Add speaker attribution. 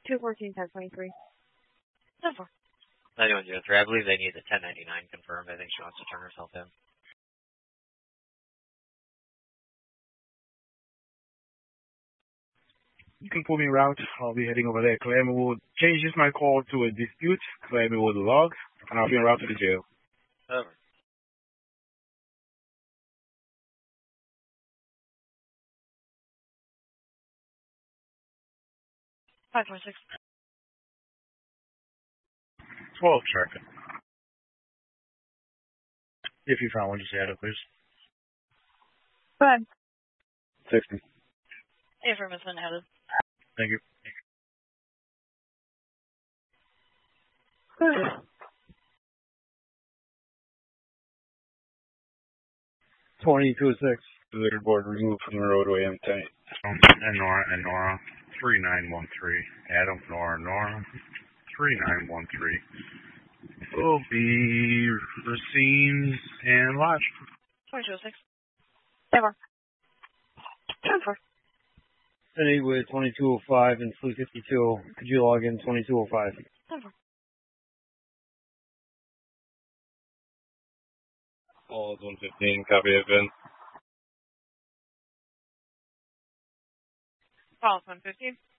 Speaker 1: 214, 1023. 10-4.
Speaker 2: 9103. I believe they need the 1099 confirmed. I think she wants to turn herself in.
Speaker 3: You can pull me route. I'll be heading over there. Claire Wood changes my call to a dispute. Claire Wood log, and I'll be en route to the jail.
Speaker 2: Over.
Speaker 1: Five, 4, 6.
Speaker 3: 12 tracking. If you found one, just add it, please.
Speaker 1: Go ahead.
Speaker 3: 60.
Speaker 1: Affirm has been added.
Speaker 3: Thank you.
Speaker 1: Go ahead.
Speaker 3: 22-6. The board removed from the roadway M10.
Speaker 4: And Nora, 3913. Adam, Nora, 3913. Will be Racine and Lodge.
Speaker 1: 22-6. Ever. 10-4.
Speaker 5: City with 2205 and Fleet 52. Could you log in 2205?
Speaker 1: 10-4.
Speaker 3: All 115, copy that, Vince.
Speaker 1: Follow 115.